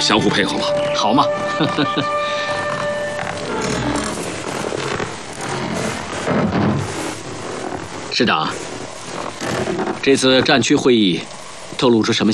相互配合吧。 好嘛。师长，这次战区会议透露出什么